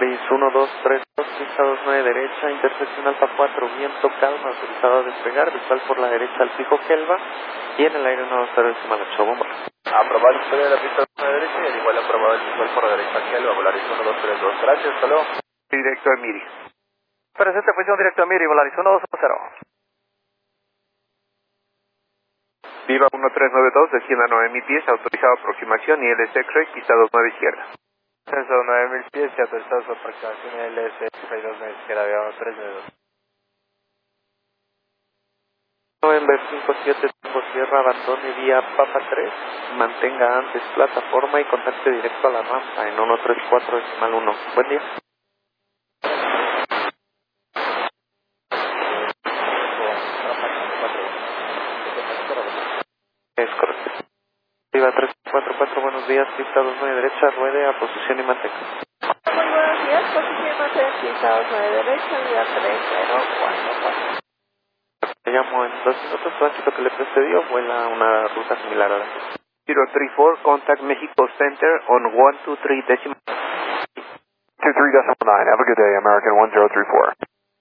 Volaris 1232, pista 29 derecha, intersección Alfa 4, viento calma, autorizado a despegar, visual por la derecha al fijo Kelva, y en el aire 120 bomba. Aprobado el visual de la pista 29 derecha y al igual aprobado el visual por la derecha a Kelva, Volaris 1232. Gracias, hasta luego. Directo a Miri. Presente, posición directo a Miri, Volaris 1210. Viva 1392, descienda 9000 pies, autorizado aproximación y LS X-Ray, pista 29 izquierda. Descenso 9000 pies y autorizado su aproximación LS X-Ray 29 izquierda, Viva 392. November 57, Tango Sierra, abandone vía Papa 3, mantenga antes plataforma y contacte directo a la rampa en 134.1. Buen día. Es correcto. Viva 344, buenos días, pista 29 derecha, ruede a posición y mantenga. Muy buenos días, posición y mantenga, pista 29 derecha, vía 3044. Te llamo en 2 minutos, tránsito que le precedió vuela una ruta similar a la 034, contact Mexico Center on 123 decimal. 23.9, have a good day, American 1034.